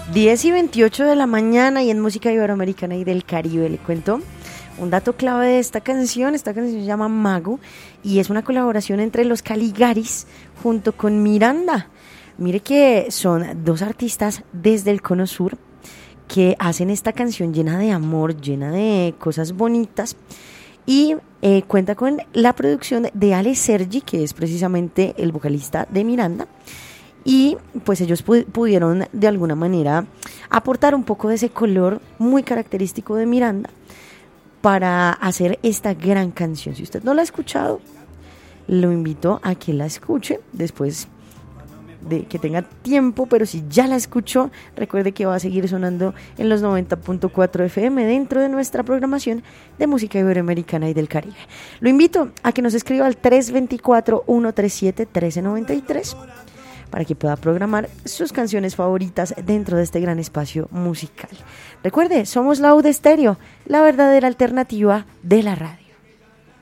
10:28 de la mañana y en música iberoamericana y del Caribe. Le cuento un dato clave de esta canción. Esta canción se llama Mago y es una colaboración entre los Caligaris junto con Miranda. Mire que son dos artistas desde el Cono Sur que hacen esta canción llena de amor, llena de cosas bonitas y cuenta con la producción de Ale Sergi, que es precisamente el vocalista de Miranda. Y pues ellos pudieron de alguna manera aportar un poco de ese color muy característico de Miranda para hacer esta gran canción. Si usted no la ha escuchado, lo invito a que la escuche después de que tenga tiempo, pero si ya la escuchó, recuerde que va a seguir sonando en los 90.4 FM dentro de nuestra programación de música iberoamericana y del Caribe. Lo invito a que nos escriba al 324-137-1393 para que pueda programar sus canciones favoritas dentro de este gran espacio musical. Recuerde, somos Loud Estéreo, la verdadera alternativa de la radio.